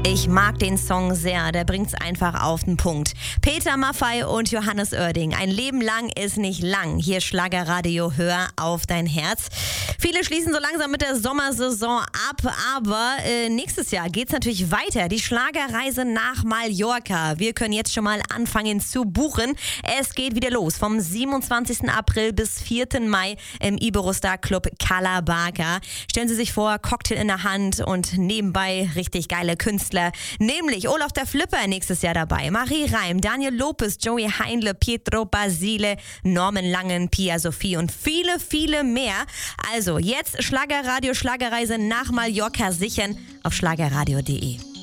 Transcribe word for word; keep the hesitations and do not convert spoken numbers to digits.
Ich mag den Song sehr, der bringt's einfach auf den Punkt. Peter Maffay und Johannes Oerding. Ein Leben lang ist nicht lang. Hier Schlagerradio, hör auf dein Herz. Viele schließen so langsam mit der Sommersaison ab, aber äh, nächstes Jahr geht's natürlich weiter. Die Schlagerreise nach Mallorca. Wir können jetzt schon mal anfangen zu buchen. Es geht wieder los vom siebenundzwanzigsten April bis vierten Mai im Iberostar Club Cala Barca. Stellen Sie sich vor, Cocktail in der Hand und nebenbei richtig geile Künstler. Nämlich Olaf der Flipper nächstes Jahr dabei, Marie Reim, Daniel Lopez, Joey Heinle, Pietro Basile, Norman Langen, Pia Sophie und viele, viele mehr. Also jetzt Schlagerradio, Schlagerreise nach Mallorca sichern auf schlagerradio punkt de.